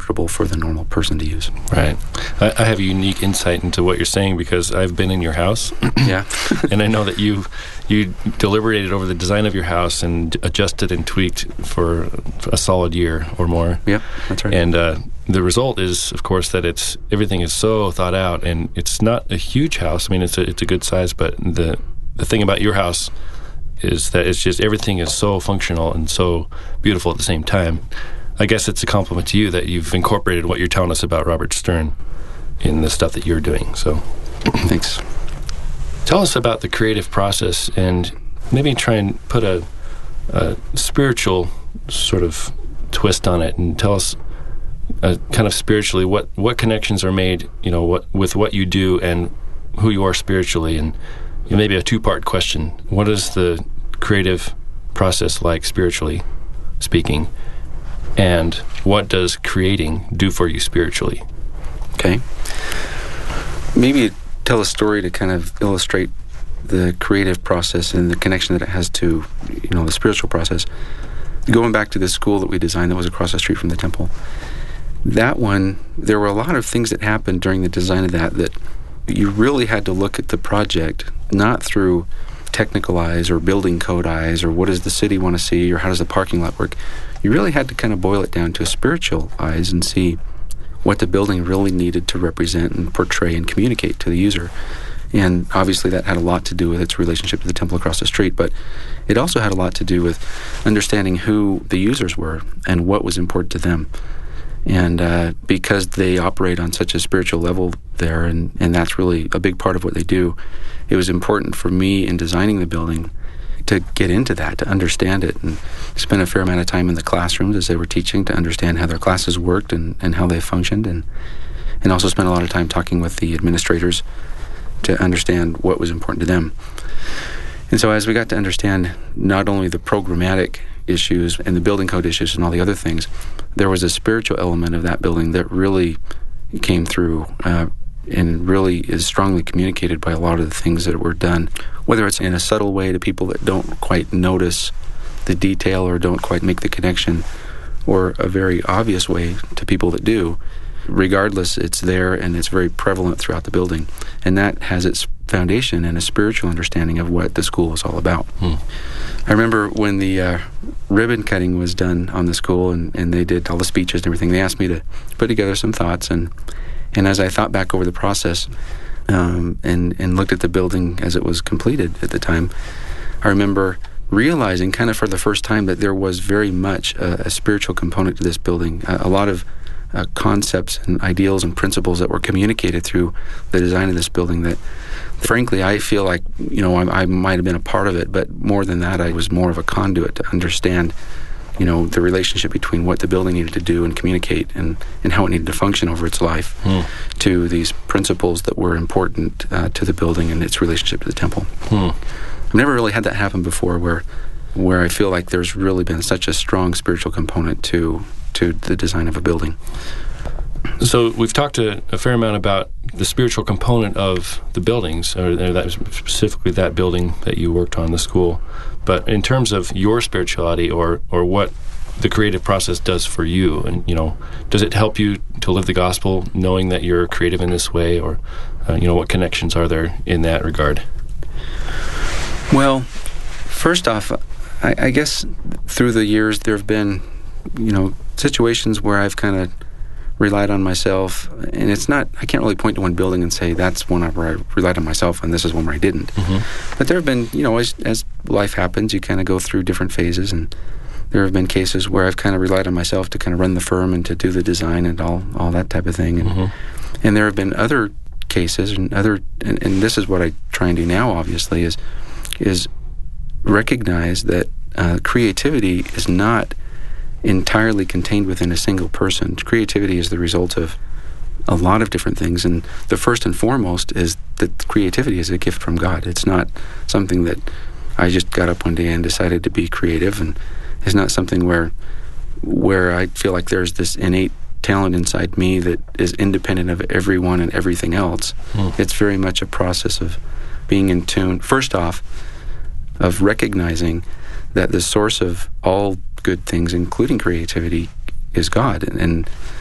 uncomfortable for the normal person to use. Right. I have a unique insight into what you're saying because I've been in your house. Yeah. And I know that you deliberated over the design of your house and adjusted and tweaked for a solid year or more. Yep, that's right. And the result is, of course, that everything is so thought out, and it's not a huge house. I mean, it's a good size, but the thing about your house is that it's just everything is so functional and so beautiful at the same time. I guess it's a compliment to you that you've incorporated what you're telling us about Robert Stern in the stuff that you're doing. So, thanks. Tell us about the creative process and maybe try and put a spiritual sort of twist on it, and tell us kind of spiritually what connections are made, with what you do and who you are spiritually. And maybe a two-part question. What is the creative process like spiritually speaking? And what does creating do for you spiritually? Okay. Maybe tell a story to kind of illustrate the creative process and the connection that it has to, the spiritual process. Going back to the school that we designed that was across the street from the temple, that one, there were a lot of things that happened during the design of that you really had to look at the project not through technical eyes or building code eyes or what does the city want to see or how does the parking lot work. You really had to kind of boil it down to spiritual eyes and see what the building really needed to represent and portray and communicate to the user. And obviously that had a lot to do with its relationship to the temple across the street, but it also had a lot to do with understanding who the users were and what was important to them. And because they operate on such a spiritual level there, and that's really a big part of what they do, it was important for me in designing the building to get into that, to understand it, and spend a fair amount of time in the classrooms as they were teaching to understand how their classes worked and how they functioned, and also spend a lot of time talking with the administrators to understand what was important to them. And so as we got to understand not only the programmatic issues and the building code issues and all the other things, there was a spiritual element of that building that really came through and really is strongly communicated by a lot of the things that were done, whether it's in a subtle way to people that don't quite notice the detail or don't quite make the connection, or a very obvious way to people that do. Regardless, it's there and it's very prevalent throughout the building. And that has its foundation in a spiritual understanding of what the school is all about. I remember when the ribbon cutting was done on the school and they did all the speeches and everything, they asked me to put together some thoughts. And as I thought back over the process and looked at the building as it was completed at the time, I remember realizing kind of for the first time that there was very much a spiritual component to this building, a lot of concepts and ideals and principles that were communicated through the design of this building that, frankly, I feel like, I might have been a part of it, but more than that, I was more of a conduit to understand, the relationship between what the building needed to do and communicate and how it needed to function over its life to these principles that were important to the building and its relationship to the temple. I've never really had that happen before where I feel like there's really been such a strong spiritual component to the design of a building. So we've talked a fair amount about the spiritual component of the buildings, or that specifically that building that you worked on, the school. But in terms of your spirituality or what the creative process does for you, and does it help you to live the gospel, knowing that you're creative in this way, or what connections are there in that regard? Well, first off, I guess through the years there have been situations where I've kind of relied on myself, and I can't really point to one building and say that's one where I relied on myself and this is one where I didn't. But there have been, as life happens, you kind of go through different phases, and there have been cases where I've kind of relied on myself to kind of run the firm and to do the design and all that type of thing. And there have been other cases and this is what I try and do now, obviously, is recognize that creativity is not entirely contained within a single person. Creativity is the result of a lot of different things, and the first and foremost is that creativity is a gift from God. It's not something that I just got up one day and decided to be creative, and it's not something where I feel like there's this innate talent inside me that is independent of everyone and everything else. It's very much a process of being in tune, first off, of recognizing that the source of all good things, including creativity, is God. And